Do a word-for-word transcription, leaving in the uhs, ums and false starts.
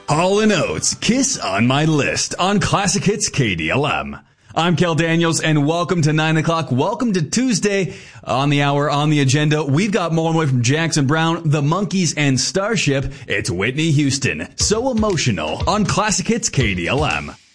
Hall and Oates, Kiss on My List on Classic Hits K D L M. I'm Kel Daniels, and welcome to nine o'clock. Welcome to Tuesday. On the hour, on the agenda, we've got more away from Jackson Browne, the Monkees, and Starship. It's Whitney Houston, So Emotional on Classic Hits K D L M.